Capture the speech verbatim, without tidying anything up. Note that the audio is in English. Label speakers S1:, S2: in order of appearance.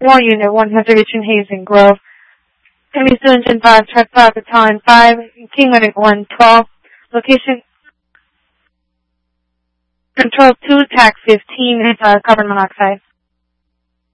S1: War Unit one hundred reaching Hazen Grove. Enemy still engine five, truck five, battalion five, King Medic one twelve. Location Control two, TAC fifteen, uh, carbon monoxide.